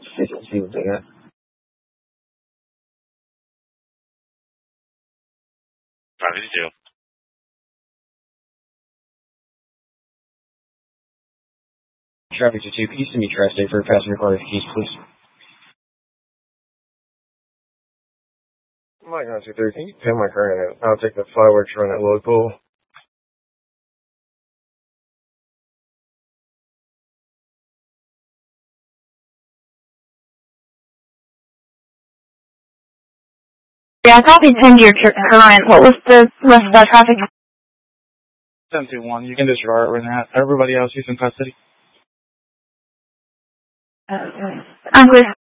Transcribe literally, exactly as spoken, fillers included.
Let's see what they got. five fifty-two. Traffic to two. Can you send me Tri-State for a passenger car keys, please? Mike nine two three, can you pin my car in it? I'll take the fireworks run at local. Yeah, copy ten to your current. What was the rest of that traffic? seven two one, you can disregard it right now. Everybody else, he's in custody. Uh, I'm clear.